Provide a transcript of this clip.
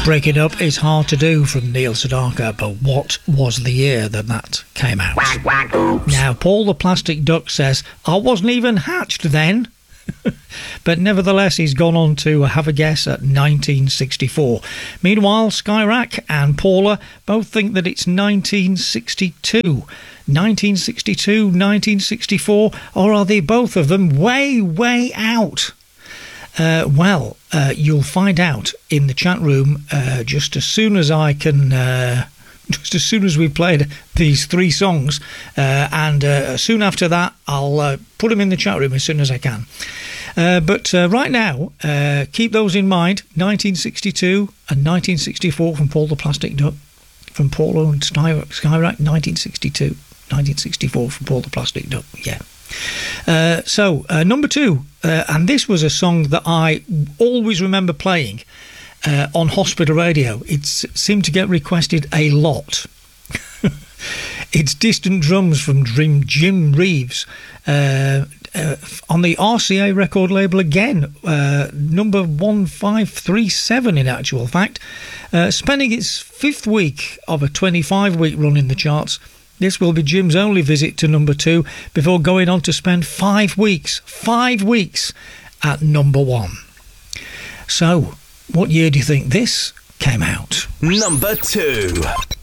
Break It Up is Hard to Do from Neil Sedaka, but what was the year that came out? Now, Paul the Plastic Duck says, I wasn't even hatched then. But nevertheless, he's gone on to have a guess at 1964. Meanwhile, Skyrack and Paula both think that it's 1962. 1962, 1964, or are they both of them way out? Well, you'll find out in the chat room just as soon as I can, just as soon as we've played these three songs, and soon after that I'll put them in the chat room as soon as I can. But right now, keep those in mind, 1962 and 1964 from Paul the Plastic Duck, from Paulo and Skyrack, 1962, 1964 from Paul the Plastic Duck, yeah. So number two, and this was a song that I always remember playing on hospital radio. It seemed to get requested a lot. It's Distant Drums from Jim Reeves on the RCA record label again, number 1537 in actual fact, spending its fifth week of a 25-week run in the charts. This will be Jim's only visit to number two before going on to spend 5 weeks at number one. So, what year do you think this came out? Number two.